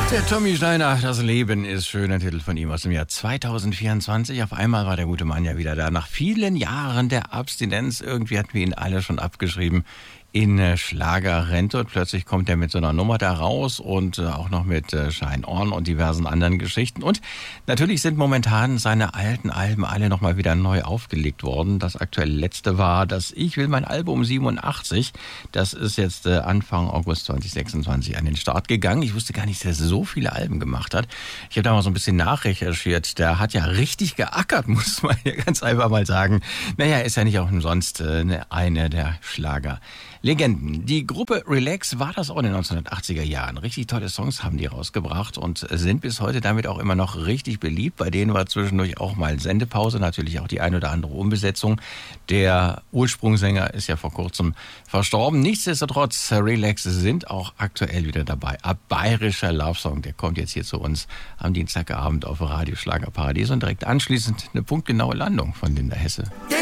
Der Tommy Steiner, das Leben ist schön, ein Titel von ihm aus dem Jahr 2024. Auf einmal war der gute Mann ja wieder da. Nach vielen Jahren der Abstinenz, irgendwie hatten wir ihn alle schon abgeschrieben in Schlagerrente, und plötzlich kommt er mit so einer Nummer da raus und auch noch mit Shine On und diversen anderen Geschichten. Und natürlich sind momentan seine alten Alben alle nochmal wieder neu aufgelegt worden. Das aktuell letzte war das Ich will mein Album 87. Das ist jetzt Anfang August 2026 an den Start gegangen. Ich wusste gar nicht, dass er so viele Alben gemacht hat. Ich habe da mal so ein bisschen nachrecherchiert. Der hat ja richtig geackert, muss man ja ganz einfach mal sagen. Naja, ist ja nicht auch umsonst eine der Schlagerlegenden. Die Gruppe Relax war das auch in den 1980er Jahren. Richtig tolle Songs haben die rausgebracht und sind bis heute damit auch immer noch richtig beliebt. Bei denen war zwischendurch auch mal Sendepause, natürlich auch die ein oder andere Umbesetzung. Der Ursprungssänger ist ja vor kurzem verstorben. Nichtsdestotrotz, Relax sind auch aktuell wieder dabei. Ein bayerischer Love-Song, der kommt jetzt hier zu uns am Dienstagabend auf Radio Schlagerparadies und direkt anschließend eine punktgenaue Landung von Linda Hesse.